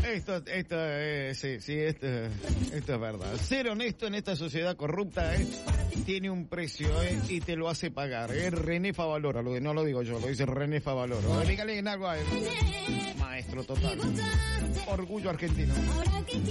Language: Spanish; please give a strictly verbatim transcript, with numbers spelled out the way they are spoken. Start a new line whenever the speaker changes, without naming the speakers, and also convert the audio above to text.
Esto, esto, eh, sí, sí, esto, esto es verdad. Ser honesto en esta sociedad corrupta eh, tiene un precio eh, y te lo hace pagar. Eh. René Favaloro, lo, no lo digo yo, lo dice René Favaloro. Dígale en algo a él. Maestro total. Orgullo argentino.